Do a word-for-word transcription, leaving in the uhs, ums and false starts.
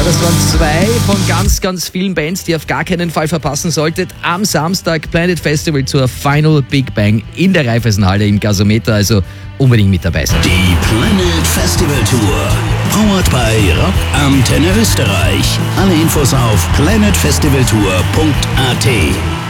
das waren zwei von ganz, ganz vielen Bands, die ihr auf gar keinen Fall verpassen solltet. Am Samstag Planet Festival zur Final Big Bang in der Raiffeisenhalle im Gasometer, also unbedingt mit dabei sein. Die Planet Festival Tour, powered by Rock Antenne Österreich. Alle Infos auf planet festival tour punkt a t.